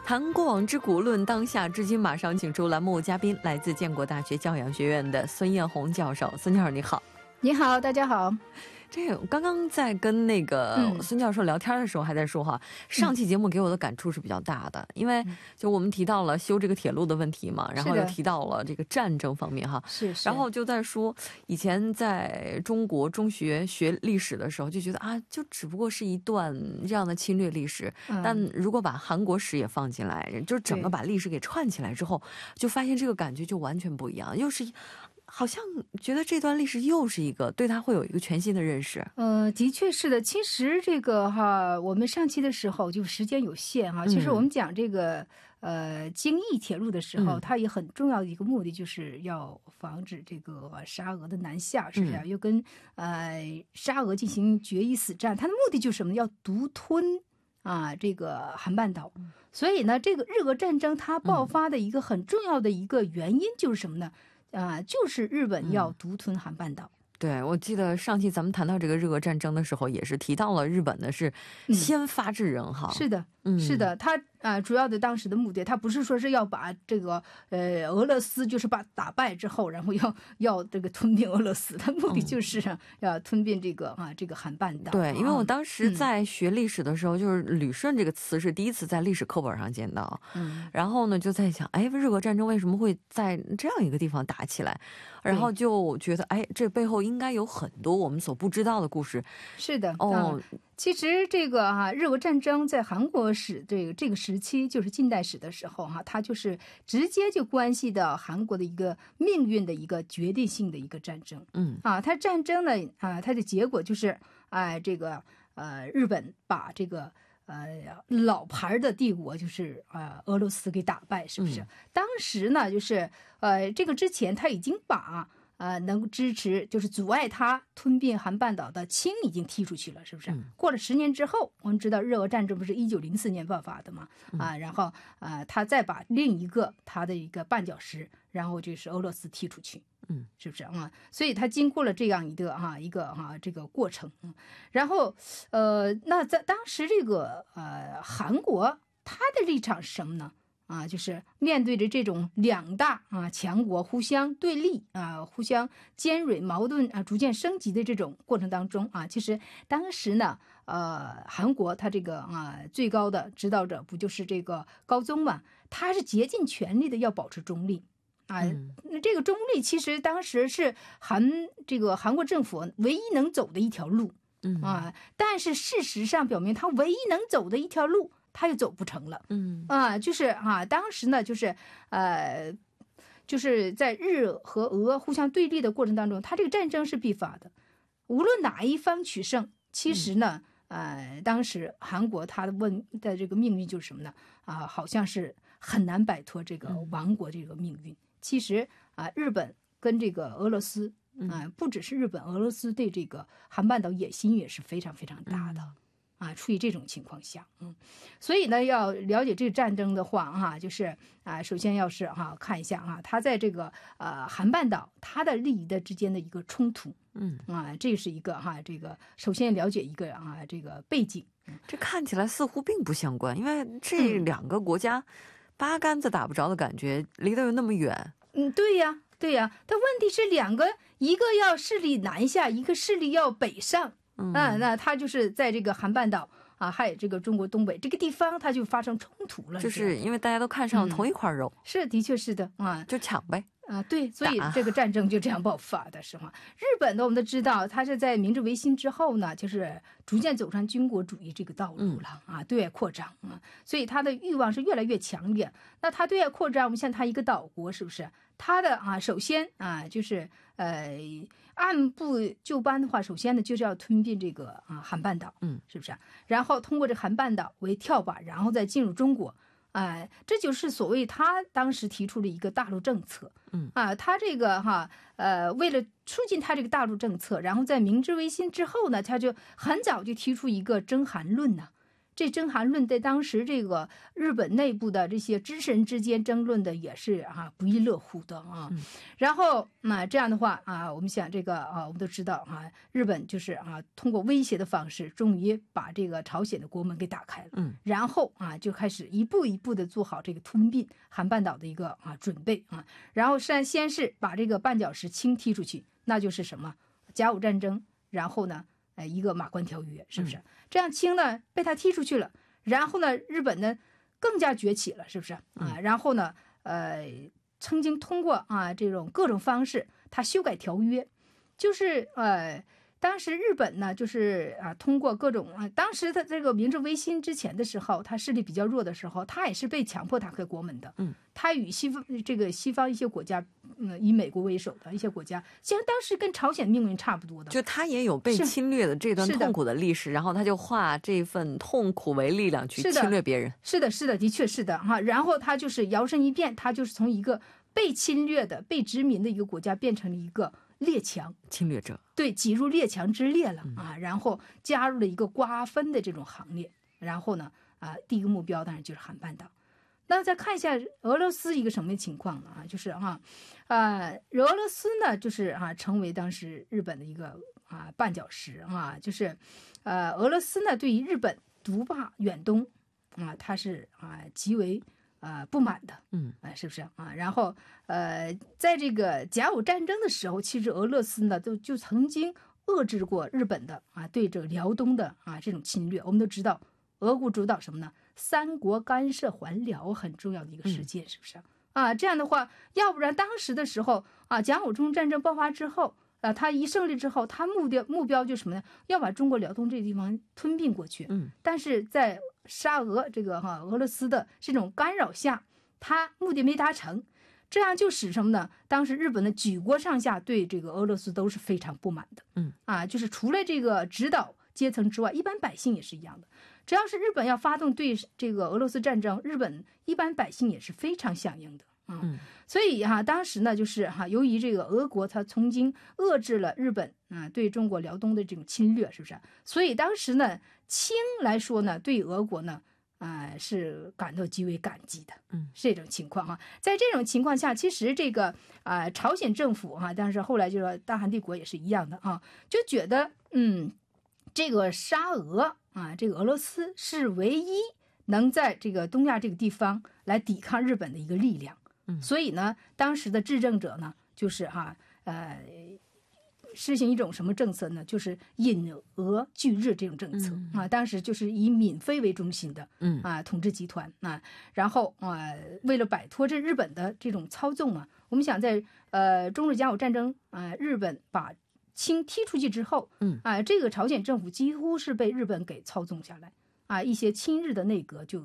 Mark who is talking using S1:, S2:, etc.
S1: 谈过往之古，论当下至今，马上请出栏目嘉宾，来自建国大学教养学院的孙艳红教授。孙教授你好。
S2: 你好，大家好。
S1: 这个刚刚在跟那个孙教授聊天的时候还在说哈，上期节目给我的感触是比较大的，因为就我们提到了修这个铁路的问题嘛，然后又提到了这个战争方面哈，然后就在说以前在中国中学学历史的时候就觉得啊，就只不过是一段这样的侵略历史，但如果把韩国史也放进来，就整个把历史给串起来之后，就发现这个感觉就完全不一样，又是好像觉得这段历史又是一个对他会有一个全新的认识。
S2: 的确是的。其实这个哈，我们上期的时候就时间有限哈，其实我们讲这个京义铁路的时候，它也很重要的一个目的就是要防止这个沙俄的南下，是不是？又跟沙俄进行决一死战，它的目的就是什么？要独吞这个韩半岛。所以呢，这个日俄战争它爆发的一个很重要的一个原因就是什么呢？就是日本要独吞韩半岛。
S1: 对，我记得上期咱们谈到这个日俄战争的时候，也是提到了日本呢是先发制人哈。
S2: 是的，是的，他主要的当时的目的，他不是说是要把这个俄罗斯就是把打败之后，然后要这个吞并俄罗斯，他目的就是要吞并这个这个韩半岛。
S1: 对，因为我当时在学历史的时候，就是旅顺这个词是第一次在历史课本上见到，然后呢就在想，哎，日俄战争为什么会在这样一个地方打起来？然后就觉得，哎，这背后应该有很多我们所不知道的故事。
S2: 是的，其实这个日俄战争在韩国史这个时期，就是近代史的时候它就是直接就关系到韩国的一个命运的一个决定性的一个战争。它战争呢它的结果就是这个日本把这个老牌的帝国就是俄罗斯给打败，是不是？当时呢就是这个之前他已经把能支持就是阻碍他吞并韩半岛的清已经踢出去了，是不是？过了10年之后，我们知道日俄战争不是1904年爆发的嘛？然后他再把另一个他的一个绊脚石，然后就是俄罗斯踢出去，是不是所以他经过了这样一个这个过程，然后那在当时这个韩国他的立场是什么呢？就是面对着这种两大强国互相对立互相尖锐矛盾逐渐升级的这种过程当中其实当时呢韩国他这个最高的指导者不就是这个高宗嘛，他是竭尽全力的要保持中立这个中立其实当时是这个韩国政府唯一能走的一条路但是事实上表明他唯一能走的一条路他又走不成了，就是当时呢，就是在日和俄互相对立的过程当中，他这个战争是必发的，无论哪一方取胜，其实呢，当时韩国他的这个命运就是什么呢？好像是很难摆脱这个亡国这个命运。其实日本跟这个俄罗斯不只是日本，俄罗斯对这个韩半岛野心也是非常非常大的。处于这种情况下，所以呢，要了解这个战争的话，就是首先要是看一下它在这个韩半岛它的利益的之间的一个冲突，这是一个这个首先了解一个这个背景，
S1: 这看起来似乎并不相关，因为这两个国家八竿子打不着的感觉，离得又那么远。
S2: 对呀，但问题是一个要势力南下，一个势力要北上。那他就是在这个韩半岛还有这个中国东北这个地方，他就发生冲突了，
S1: 就是因为大家都看上了同一块肉，
S2: 是的确是的
S1: 就抢呗
S2: 对，所以这个战争就这样爆发的是吗？日本呢，我们都知道，它是在明治维新之后呢，就是逐渐走上军国主义这个道路了对外扩张所以它的欲望是越来越强烈。那它对外扩张，我们像它一个岛国，是不是？它的首先就是按部就班的话，首先呢就是要吞并这个韩半岛，是不是？然后通过这韩半岛为跳板，然后再进入中国。这就是所谓他当时提出的一个大陆政策。他这个为了促进他这个大陆政策，然后在明治维新之后呢，他就很早就提出一个征韩论呢。 这征韩论在当时这个日本内部的这些知识人之间争论的也是不亦乐乎的啊。然后这样的话我们想这个我们都知道日本就是通过威胁的方式，终于把这个朝鲜的国门给打开了。然后就开始一步一步的做好这个吞并韩半岛的一个准备然后先是把这个绊脚石轻踢出去，那就是什么甲午战争，然后呢一个马关条约，是不是？这样轻呢被他踢出去了，然后呢日本呢更加崛起了，是不是然后呢曾经通过这种各种方式，他修改条约，就是当时日本呢，就是通过各种当时他这个明治维新之前的时候，他势力比较弱的时候，他也是被强迫打开国门的。他与西方一些国家，以美国为首的一些国家，其实当时跟朝鲜命运差不多的。
S1: 就他也有被侵略的这段痛苦的历史，然后他就化这份痛苦为力量去侵略别人。
S2: 是的，的确是的然后他就是摇身一变，他就是从一个被侵略的、被殖民的一个国家，变成了一个列强
S1: 侵略者，
S2: 对，挤入列强之列了然后加入了一个瓜分的这种行列。然后呢第一个目标当然就是韩半岛。那再看一下俄罗斯一个什么情况呢就是俄罗斯呢就是成为当时日本的一个绊脚石就是俄罗斯呢对于日本独霸远东它是极为不满的，是不是然后在这个甲午战争的时候，其实俄罗斯呢就曾经遏制过日本的对这个辽东的这种侵略。我们都知道，俄国主导什么呢？三国干涉还辽很重要的一个事件，是不是这样的话，要不然当时的时候甲午中战争爆发之后。他一胜利之后，他目标就是什么呢？要把中国辽东这个地方吞并过去。但是在沙俄这个俄罗斯的这种干扰下，他目的没达成，这样就使什么呢？当时日本的举国上下对这个俄罗斯都是非常不满的。就是除了这个指导阶层之外，一般百姓也是一样的。只要是日本要发动对这个俄罗斯战争，日本一般百姓也是非常响应的。所以当时呢，就是由于这个俄国它曾经遏制了日本对中国辽东的这种侵略，是不是？所以当时呢，清来说呢，对俄国呢是感到极为感激的，是这种情况在这种情况下，其实这个朝鲜政府但是后来就说大韩帝国也是一样的就觉得这个沙俄这个俄罗斯是唯一能在这个东亚这个地方来抵抗日本的一个力量。所以呢，当时的执政者呢，就是实行一种什么政策呢？就是引俄拒日这种政策当时就是以闵妃为中心的统治集团然后为了摆脱这日本的这种操纵我们想在中日甲午战争日本把清踢出去之后这个朝鲜政府几乎是被日本给操纵下来一些亲日的内阁就